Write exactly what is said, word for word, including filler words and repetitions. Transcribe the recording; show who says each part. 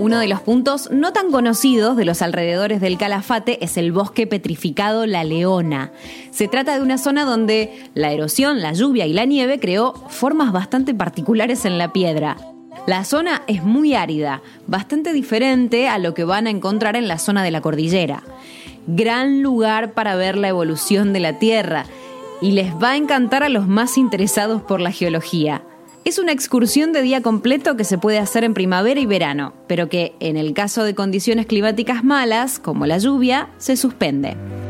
Speaker 1: Uno de los puntos no tan conocidos de los alrededores del Calafate es el bosque petrificado La Leona. Se trata de una zona donde la erosión, la lluvia y la nieve creó formas bastante particulares en la piedra. La zona es muy árida, bastante diferente a lo que van a encontrar en la zona de la cordillera. Gran lugar para ver la evolución de la Tierra y les va a encantar a los más interesados por la geología. Es una excursión de día completo que se puede hacer en primavera y verano, pero que en el caso de condiciones climáticas malas, como la lluvia, se suspende.